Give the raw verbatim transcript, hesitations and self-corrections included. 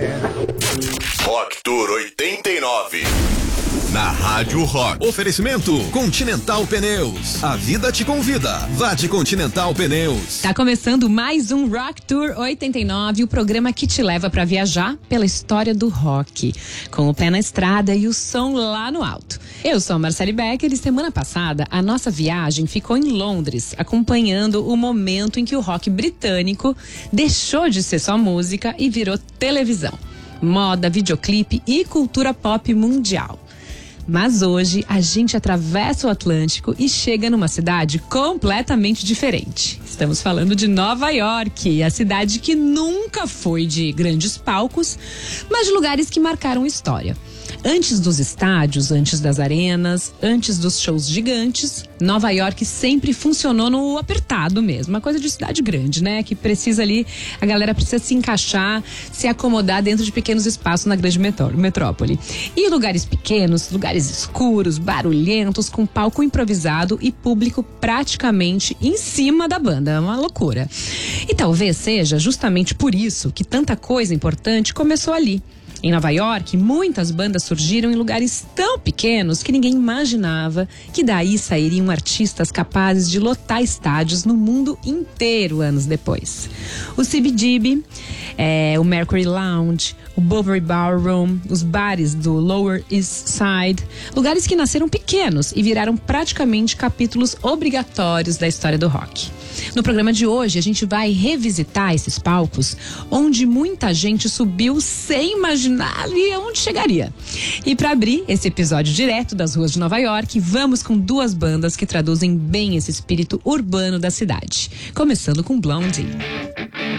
Rock Tour oitenta e nove. Na Rádio Rock. Oferecimento Continental Pneus. A vida te convida. Vá de Continental Pneus. Tá começando mais um Rock Tour oitenta e nove, o programa que te leva pra viajar pela história do rock, com o pé na estrada e o som lá no alto. Eu sou a Marcele Becker e semana passada a nossa viagem ficou em Londres, acompanhando o momento em que o rock britânico deixou de ser só música e virou televisão, moda, videoclipe e cultura pop mundial. Mas hoje a gente atravessa o Atlântico e chega numa cidade completamente diferente. Estamos falando de Nova York, a cidade que nunca foi de grandes palcos, mas de lugares que marcaram história. Antes dos estádios, antes das arenas, antes dos shows gigantes, Nova York sempre funcionou no apertado mesmo. Uma coisa de cidade grande, né? Que precisa ali, a galera precisa se encaixar, se acomodar dentro de pequenos espaços na grande metrópole. E lugares pequenos, lugares escuros, barulhentos, com palco improvisado e público praticamente em cima da banda. É uma loucura. E talvez seja justamente por isso que tanta coisa importante começou ali. Em Nova York, muitas bandas surgiram em lugares tão pequenos que ninguém imaginava que daí sairiam artistas capazes de lotar estádios no mundo inteiro anos depois. O C B G B, é, o Mercury Lounge, o Bovary Ballroom, os bares do Lower East Side, lugares que nasceram pequenos e viraram praticamente capítulos obrigatórios da história do rock. No programa de hoje, a gente vai revisitar esses palcos onde muita gente subiu sem imaginar ali onde chegaria. E para abrir esse episódio direto das ruas de Nova York, vamos com duas bandas que traduzem bem esse espírito urbano da cidade. Começando com Blondie.